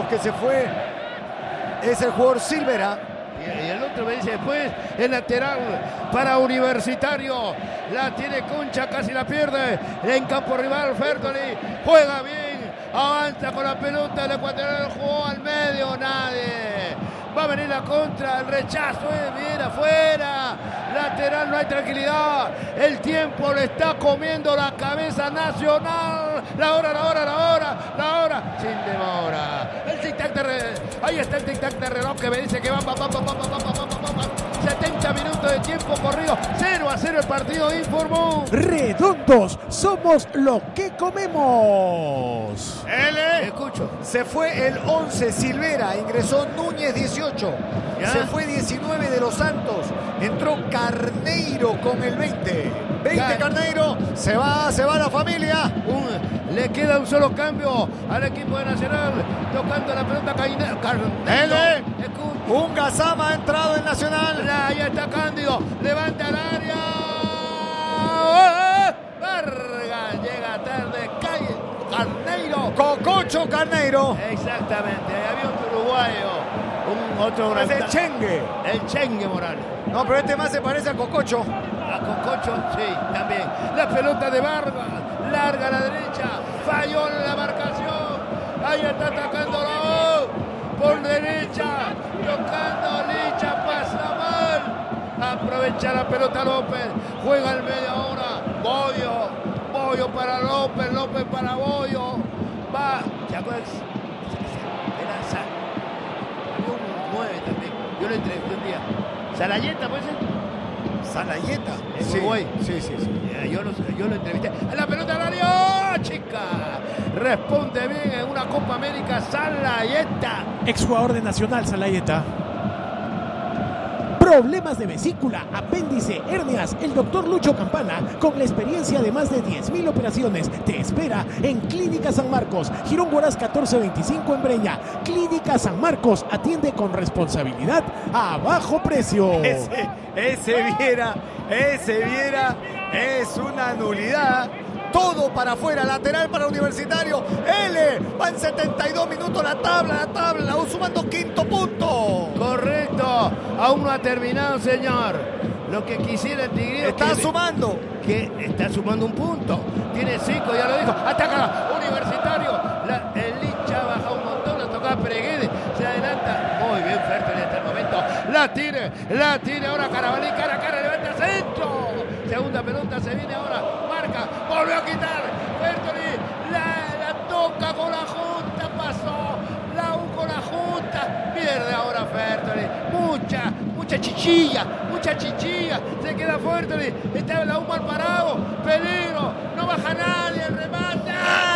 los que se fue es el jugador Silvera. Y el otro me dice después, el lateral para Universitario. La tiene Concha, casi la pierde. En campo rival, Fertoli juega bien, avanza con la pelota. El Ecuatorial jugó al medio, nadie. Va a venir la contra, el rechazo, bien afuera. Lateral, no hay tranquilidad. El tiempo le está comiendo la cabeza Nacional. La hora. Sin demora. El tic-tac de reloj. Ahí está el tic-tac de reloj que me dice que va. 70 minutos de tiempo corrido. 0-0 el partido, informó. Redondos, somos lo que comemos. Escucho. Se fue el 11 Silvera, ingresó Núñez 18. ¿Ya? Se fue 19 de los Santos. Entró Carneiro con el 20. 20 Carneiro. Se va la familia. Le queda un solo cambio al equipo de Nacional. Tocando la pelota Carneiro. Un Gazama ha entrado en Nacional. Ahí está Cándido. Levanta el área. Vargas llega tarde. Calle Carneiro. Cococho Carneiro. Exactamente. Había un uruguayo. Un otro Es el Chengue. El Chengue Morales. No, pero este más se parece a Cococho. A Cococho, sí, también. La pelota de Vargas. Larga a la derecha. Falló en la marcación. Ahí está atacando la voz. Por derecha. Tocando Licha. Pasa mal. Aprovecha la pelota López. Juega al media hora. Boyo para López. López para Boyo. Va. ¿Se acuerdan? Era había un 9 también. Yo lo entrevisté un día. Salayeta, ¿puede ser? Salayeta. En Sí, Uruguay. sí. Yo lo entrevisté. ¡A la pelota al área! ¡Oh, chica! Responde bien en una Copa América Salayeta. Exjugador de Nacional, Salayeta. Problemas de vesícula, apéndice, hernias. El doctor Lucho Campana, con la experiencia de más de 10.000 operaciones, te espera en Clínica San Marcos, Girón Huaraz 1425 en Breña. Clínica San Marcos atiende con responsabilidad a bajo precio. Ese viera, es una nulidad. Todo para afuera, lateral para Universitario. Va en 72 minutos la tabla, sumando quinto punto. Correcto. Aún no ha terminado, señor. Lo que quisiera el Tigrillo. Está sumando. Que está sumando un punto. Tiene 5, ya lo dijo. Ataca Universitario. El Licha baja un montón. La toca Pereguede. Se adelanta. Muy bien, Fertoli hasta el momento. La tiene ahora Carabalí. Cara a cara. Levanta centro. Segunda pelota. Se viene ahora. Marca. Volvió a quitar. Fertoli. La toca con la Junta. Pasó. La U con la Junta. Pierde ahora Fertoli. Mucha chichilla. Se queda Fertoli. Está la U mal parado. Peligro. No baja nadie. El remate.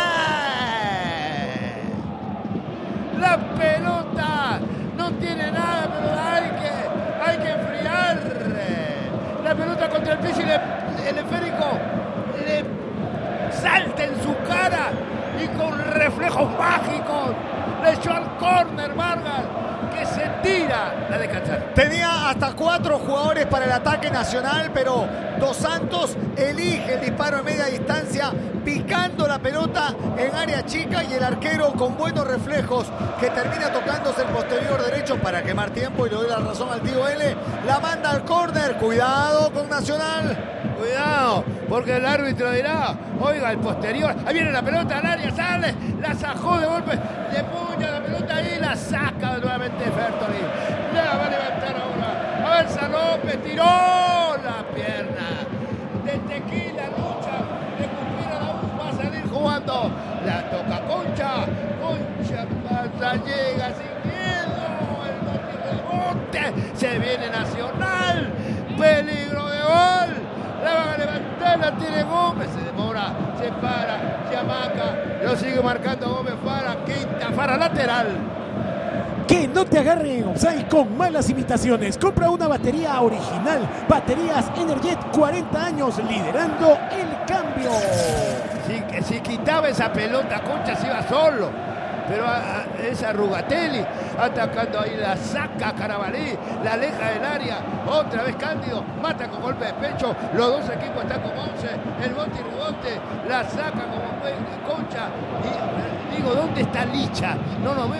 La pelota no tiene nada, pero hay que enfriar. La pelota contra el piso y el esférico le salta en su cara y con reflejos mágicos le echó al córner Vargas, que se tira la de cachar. Tenía hasta 4 jugadores para el ataque nacional, pero Dos Santos elige el disparo en media distancia, picando la pelota en área chica, y el arquero con buenos reflejos, que termina tocándose el posterior derecho para quemar tiempo, y le doy la razón al tío L. La manda al córner. Cuidado con Nacional. Cuidado, porque el árbitro dirá, oiga, el posterior, ahí viene la pelota al área, sale, la sacó de golpe, le puña la pelota ahí, la saca nuevamente Fertoli. La va a levantar ahora. Avanza López, tiró la pierna. De Tequila, lucha, recupera la U, va a salir jugando. La toca Concha pasa, llega sin miedo, el bote, se viene Nacional, peligro de gol. La van a levantar, la tiene Gómez, se demora, se para, se amaca, lo sigue marcando Gómez. Fara lateral. Que no te agarren en offside con malas imitaciones. Compra una batería original. Baterías Energet, 40 años liderando el cambio. Si quitaba esa pelota, Concha se iba solo. Pero esa Rugatelli atacando ahí, la saca Carabalí, la aleja del área. Otra vez Cándido, mata con golpe de pecho. Los dos equipos están con 11. El bote y rebote, la saca como Concha. Y digo, ¿dónde está Licha? No lo veo.